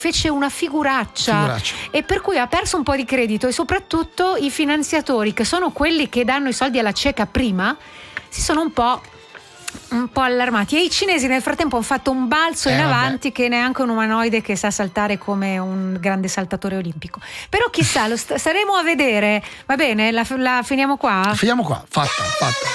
fece una figuraccia, e per cui ha perso un po' di credito, e soprattutto i finanziatori, che sono quelli che danno i soldi alla cieca prima, si sono un po' allarmati, e i cinesi nel frattempo hanno fatto un balzo in avanti che neanche un umanoide che sa saltare come un grande saltatore olimpico. Però chissà, staremo a vedere. Va bene, la finiamo qua? Fatta.